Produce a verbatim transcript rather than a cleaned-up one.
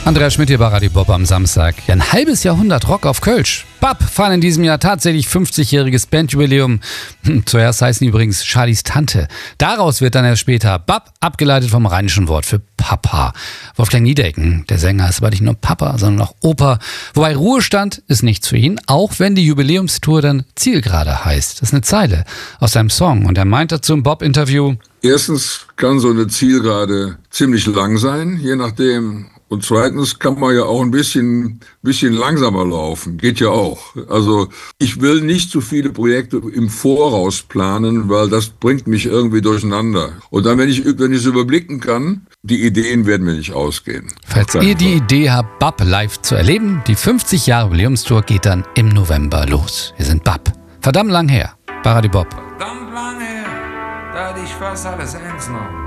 Andreas Schmidt hier bei Radio Bob am Samstag. Ja, ein halbes Jahrhundert Rock auf Kölsch. Bab feiern in diesem Jahr tatsächlich fünfzigjähriges Bandjubiläum. Hm, zuerst heißen übrigens Charlies Tante. Daraus wird dann erst später Bab, abgeleitet vom rheinischen Wort für Papa. Wolfgang Niedecken, der Sänger, ist aber nicht nur Papa, sondern auch Opa. Wobei Ruhestand ist nichts für ihn, auch wenn die Jubiläumstour dann Zielgerade heißt. Das ist eine Zeile aus seinem Song und er meint dazu im Bob-Interview: Erstens kann so eine Zielgerade ziemlich lang sein, je nachdem. Und zweitens kann man ja auch ein bisschen, bisschen langsamer laufen. Geht ja auch. Also ich will nicht zu viele Projekte im Voraus planen, weil das bringt mich irgendwie durcheinander. Und dann, wenn ich wenn ich es überblicken kann, die Ideen werden mir nicht ausgehen. Falls ihr die Idee habt, Bab live zu erleben, die fünfzig Jahre Jubiläumstour geht dann im November los. Wir sind Bab. Verdammt lang her. Bei Radio Bob. Verdammt lang her, da hatte ich fast alles ernst noch.